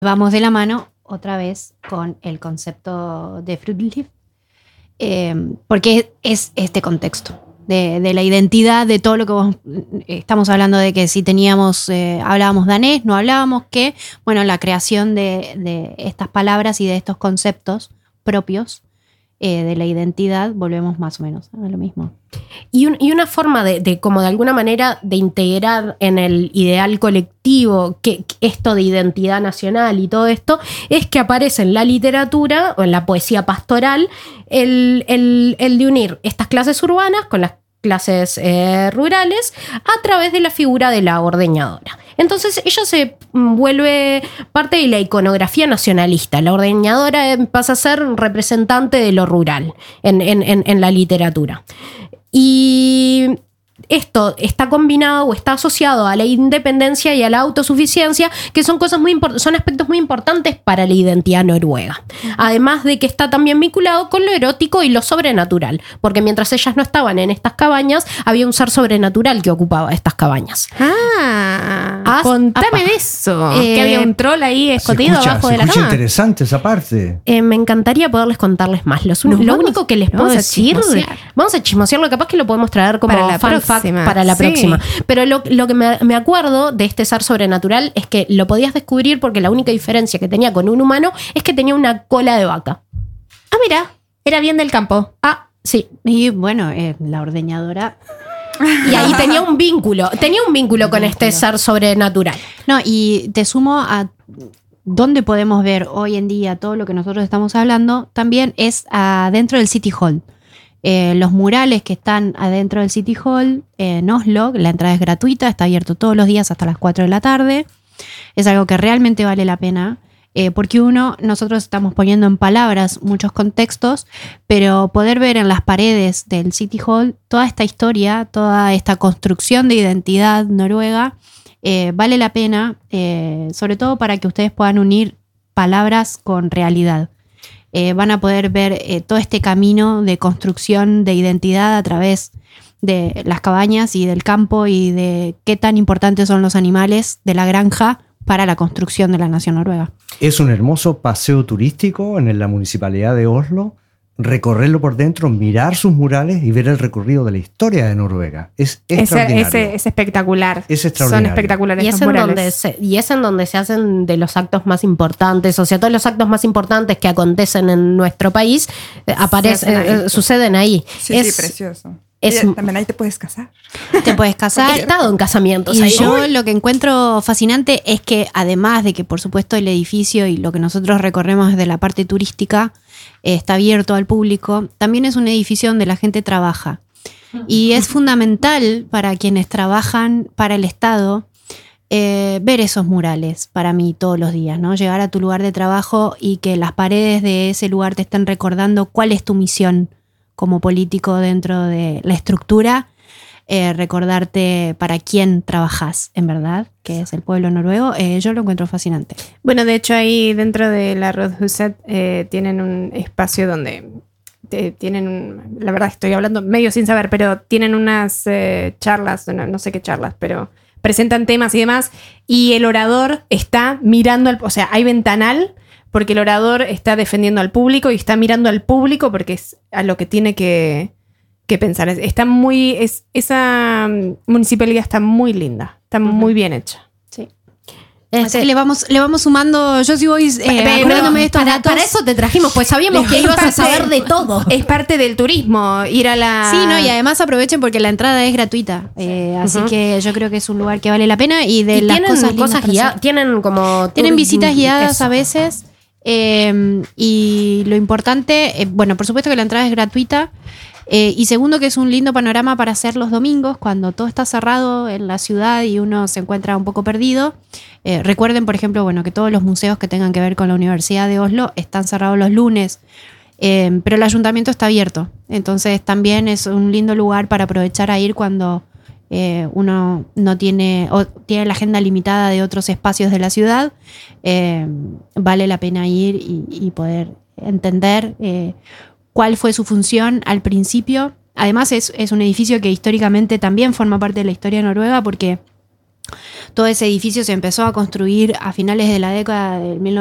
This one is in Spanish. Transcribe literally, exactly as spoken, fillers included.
vamos de la mano otra vez con el concepto de Früdlieb, eh, porque es este contexto de, de la identidad, de todo lo que vos, estamos hablando de que si teníamos, eh, hablábamos danés, no hablábamos, que, bueno, la creación de, de estas palabras y de estos conceptos propios eh, de la identidad, volvemos más o menos a lo mismo. Y, un, y una forma de, de, como de alguna manera, de integrar en el ideal colectivo que, que esto de identidad nacional y todo esto, es que aparece en la literatura o en la poesía pastoral el, el, el de unir estas clases urbanas con las clases eh, rurales a través de la figura de la ordeñadora. Entonces ella se vuelve parte de la iconografía nacionalista. La ordeñadora pasa a ser representante de lo rural en, en, en, en la literatura. Y esto está combinado o está asociado a la independencia y a la autosuficiencia, que son cosas muy import- son aspectos muy importantes para la identidad noruega. Además de que está también vinculado con lo erótico y lo sobrenatural, porque mientras ellas no estaban en estas cabañas, había un ser sobrenatural que ocupaba estas cabañas. Ah, As- contame apa. de eso. Eh, que había un troll ahí Se escondido escucha, abajo se de la escucha cama. interesante esa parte. Eh, me encantaría poderles contarles más. Los, Nos lo vamos- único que les puedo vamos a decir, chismosear. vamos a chismosearlo, capaz que lo podemos traer como Para la fan fact próxima, para la sí. próxima. Pero lo, lo que me, me acuerdo de este ser sobrenatural es que lo podías descubrir porque la única diferencia que tenía con un humano es que tenía una cola de vaca. Ah, mira, era bien del campo. Ah, sí. Y bueno, eh, la ordeñadora. Y ahí tenía un vínculo, tenía un vínculo con este ser sobrenatural. No, y te sumo a dónde podemos ver hoy en día todo lo que nosotros estamos hablando, también es adentro del City Hall. Eh, los murales que están adentro del City Hall eh, en Oslo, la entrada es gratuita, está abierto todos los días hasta las cuatro de la tarde. Es algo que realmente vale la pena, eh, porque uno, nosotros estamos poniendo en palabras muchos contextos, pero poder ver en las paredes del City Hall toda esta historia, toda esta construcción de identidad noruega, eh, vale la pena, eh, sobre todo para que ustedes puedan unir palabras con realidad. Eh, van a poder ver eh, todo este camino de construcción de identidad a través de las cabañas y del campo y de qué tan importantes son los animales de la granja para la construcción de la nación noruega. Es un hermoso paseo turístico en la municipalidad de Oslo, recorrerlo por dentro, mirar sus murales y ver el recorrido de la historia de Noruega. Es Ese, extraordinario. ese, es espectacular. Es extraordinario. Son espectaculares Y es, los en murales. donde se, y es en donde se hacen de los actos más importantes, o sea, todos los actos más importantes que acontecen en nuestro país eh, aparecen, hacen ahí. eh, suceden ahí. Sí, es, sí, precioso. es- Y también ahí te puedes casar. Te puedes casar. He estado en casamientos Y ahí. yo lo que encuentro fascinante es que además de que por supuesto el edificio y lo que nosotros recorremos desde la parte turística eh, está abierto al público, también es un edificio donde la gente trabaja. Y es fundamental para quienes trabajan para el Estado eh, ver esos murales para mí todos los días, ¿no? Llegar a tu lugar de trabajo y que las paredes de ese lugar te estén recordando cuál es tu misión como político dentro de la estructura. Eh, recordarte para quién trabajas, en verdad, que es el pueblo noruego, eh, yo lo encuentro fascinante. Bueno, de hecho ahí dentro de la Rådhuset eh, tienen un espacio donde eh, tienen, un, la verdad estoy hablando medio sin saber, pero tienen unas eh, charlas, no, no sé qué charlas, pero presentan temas y demás, y el orador está mirando, al, o sea, hay ventanal, porque el orador está defendiendo al público y está mirando al público porque es a lo que tiene que... que pensar. Está muy, es, esa municipalidad está muy linda, está uh-huh. muy bien hecha. Sí. Así que le vamos, le vamos sumando, yo sí voy eh, acordándome de estos para, datos. para eso te trajimos, pues sabíamos que ibas a saber de todo. Es parte del turismo, ir a la... Sí, no, y además aprovechen porque la entrada es gratuita, eh, así uh-huh. que yo creo que es un lugar que vale la pena y de y las tienen cosas, cosas guiadas, tienen como... Tienen visitas guiadas eso. a veces. Eh, y lo importante, eh, bueno, por supuesto que la entrada es gratuita. Eh, y segundo, que es un lindo panorama para hacer los domingos, cuando todo está cerrado en la ciudad y uno se encuentra un poco perdido. Eh, recuerden, por ejemplo, bueno, que todos los museos que tengan que ver con la Universidad de Oslo están cerrados los lunes, eh, pero el ayuntamiento está abierto. Entonces también es un lindo lugar para aprovechar a ir cuando eh, uno no tiene, o tiene la agenda limitada de otros espacios de la ciudad. Eh, vale la pena ir y, y poder entender eh, cuál fue su función al principio. Además es, es un edificio que históricamente también forma parte de la historia noruega porque Todo ese edificio se empezó a construir a finales de la década de mil novecientos